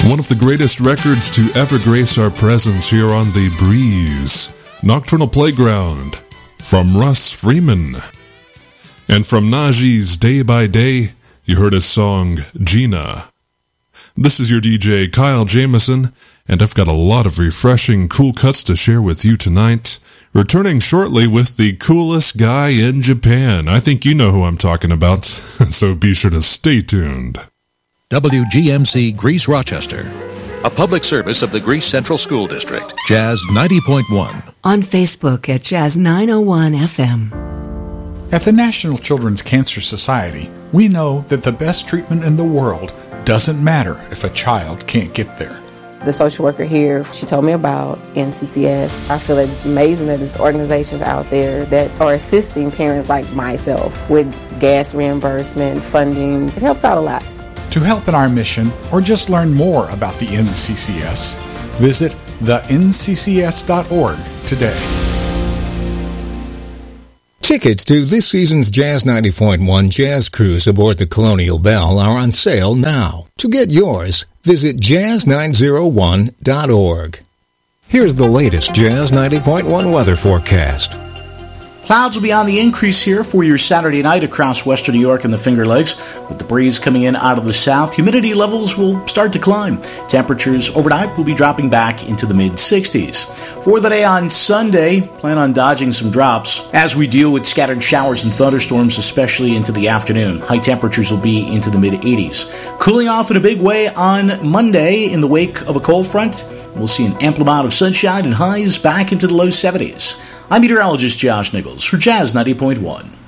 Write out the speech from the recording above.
One of the greatest records to ever grace our presence here on The Breeze, Nocturnal Playground, from Russ Freeman. And from Najee's Day by Day, you heard his song, Gina. This is your DJ, Kyle Jameson, and I've got a lot of refreshing, cool cuts to share with you tonight. Returning shortly with the coolest guy in Japan. I think you know who I'm talking about, so be sure to stay tuned. WGMC Greece Rochester, a public service of the Greece Central School District, Jazz 90.1. On Facebook at Jazz 901 FM. At the National Children's Cancer Society, we know that the best treatment in the world doesn't matter if a child can't get there. The social worker here, she told me about NCCS. I feel that it's amazing that there's organizations out there that are assisting parents like myself with gas reimbursement, funding. It helps out a lot. To help in our mission, or just learn more about the NCCS, visit thenccs.org today. Tickets to this season's Jazz 90.1 Jazz Cruise aboard the Colonial Belle are on sale now. To get yours, visit jazz901.org. Here's the latest Jazz 90.1 weather forecast. Clouds will be on the increase here for your Saturday night across western New York and the Finger Lakes. With the breeze coming in out of the south, humidity levels will start to climb. Temperatures overnight will be dropping back into the mid-60s. For the day on Sunday, plan on dodging some drops as we deal with scattered showers and thunderstorms, especially into the afternoon. High temperatures will be into the mid-80s. Cooling off in a big way on Monday in the wake of a cold front. We'll see an ample amount of sunshine and highs back into the low 70s. I'm meteorologist Josh Nichols for Jazz 90.1.